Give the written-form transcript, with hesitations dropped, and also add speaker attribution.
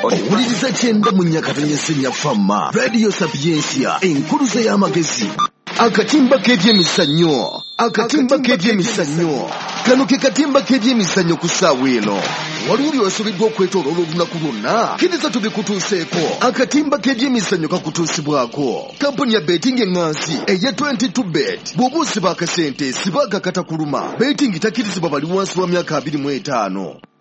Speaker 1: owuliriza kyenda mu Nyakatanyesenya Fama Radio Sapiensia enkuluze y'amagezi akatimba k'ebyemizannyo kano ke katimba k'ebyemizannyo ku ssaawa eno waliwo wasubiddwa okwetooloola olunaku lwonna kkiriza tubikutuuseeko akatimba k'ebyemizannyo kakutuusibwako kampuni ya betingi eŋŋansi eya 22bet bw'oba osiba akasente siba agakatakuluma betingi takkirizibwa bali wansi wa myaka 25